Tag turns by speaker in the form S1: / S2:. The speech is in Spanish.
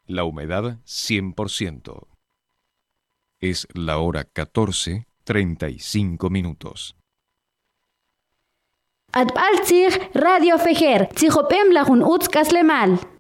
S1: La humedad 100%. Es la hora 14:35.
S2: Atbaltzig Radio Fejer, Tzihopem Lajun Utzkaslemal.